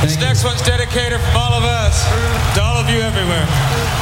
This next one's dedicated from all of us to all of you everywhere.